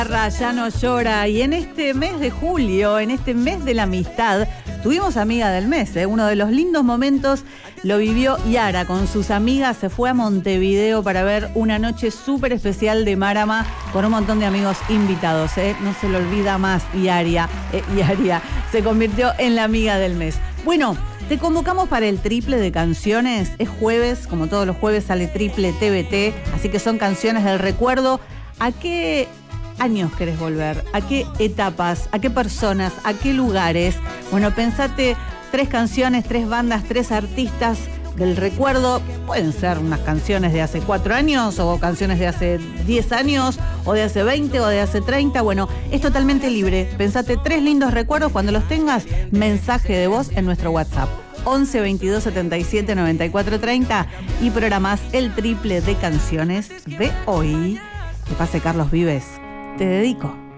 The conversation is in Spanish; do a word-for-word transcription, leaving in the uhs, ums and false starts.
Ya no llora. Y en este mes de julio, en este mes de la amistad, tuvimos amiga del mes, ¿eh? Uno de los lindos momentos lo vivió Yara con sus amigas. Se fue a Montevideo para ver una noche súper especial de Marama con un montón de amigos invitados, ¿eh? No se lo olvida más. Yaria, eh, Yaria se convirtió en la amiga del mes. Bueno, te convocamos para el triple de canciones. Es jueves, como todos los jueves sale triple T V T, así que son canciones del recuerdo. ¿A qué años querés volver? ¿A qué etapas? ¿A qué personas? ¿A qué lugares? Bueno, pensate tres canciones, tres bandas, tres artistas del recuerdo. Pueden ser unas canciones de hace cuatro años o canciones de hace diez años o de hace veinte o de hace treinta. Bueno, es totalmente libre. Pensate tres lindos recuerdos. Cuando los tengas, mensaje de voz en nuestro WhatsApp. once veintidós setenta y siete noventa y cuatro treinta y programás el triple de canciones de hoy. Que pase Carlos Vives. Te dedico.